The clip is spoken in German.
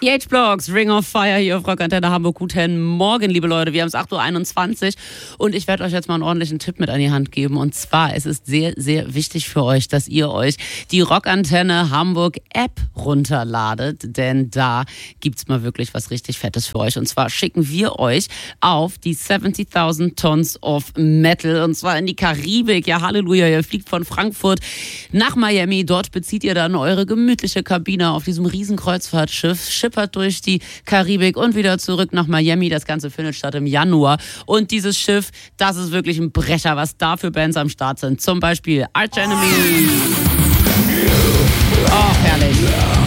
H-Blocks, Ring of Fire hier auf Rockantenne Hamburg. Guten Morgen, liebe Leute. Wir haben es 8.21 Uhr und ich werde euch jetzt mal einen ordentlichen Tipp mit an die Hand geben. Und zwar, es ist sehr, sehr wichtig für euch, dass ihr euch die Rockantenne Hamburg App runterladet, denn da gibt's mal wirklich was richtig Fettes für euch. Und zwar schicken wir euch auf die 70.000 Tons of Metal und zwar in die Karibik. Ja, Halleluja, ihr fliegt von Frankfurt nach Miami. Dort bezieht ihr dann eure gemütliche Kabine auf diesem riesen Kreuzfahrtschiff, schippert durch die Karibik und wieder zurück nach Miami. Das Ganze findet statt im Januar. Und dieses Schiff, das ist wirklich ein Brecher, was da für Bands am Start sind. Zum Beispiel Arch Enemy. Oh, herrlich.